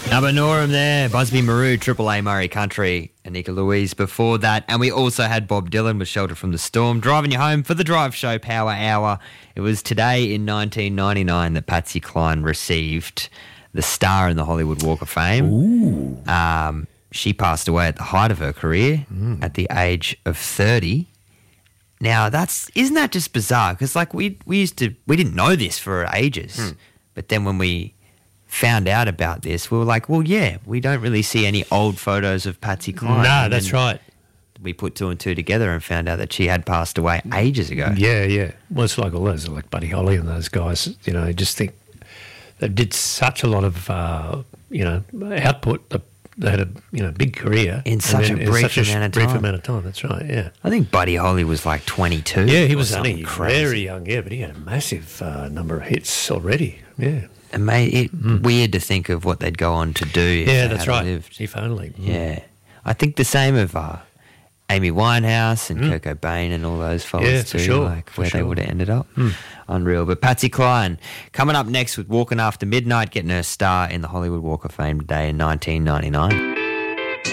Number Norham there, Busby Maru, Triple A Murray Country, Anika Louise before that. And we also had Bob Dylan with Shelter from the Storm, driving you home for the Drive Show Power Hour. It was today in 1999 that Patsy Cline received the star in the Hollywood Walk of Fame. Ooh. She passed away at the height of her career at the age of 30. Now, isn't that just bizarre? Because like we didn't know this for ages. But then when we found out about this, we were like, well, yeah, we don't really see any old photos of Patsy Cline. No, that's right. We put two and two together and found out that she had passed away ages ago. Yeah, yeah. Well, it's like all those, like Buddy Holly and those guys, you know, just think they did such a lot of, output. They had a big career. In such a brief amount of time. That's right, yeah. I think Buddy Holly was like 22. Yeah, he was only very young, yeah, but he had a massive number of hits already, yeah. Weird to think of what they'd go on to do. Yeah, that's right. Lived. If only. Yeah. I think the same of Amy Winehouse and Kurt Cobain and all those fellas too. Sure. Like where they would have ended up. Unreal. But Patsy Cline coming up next with Walking After Midnight, getting her star in the Hollywood Walk of Fame today in 1999.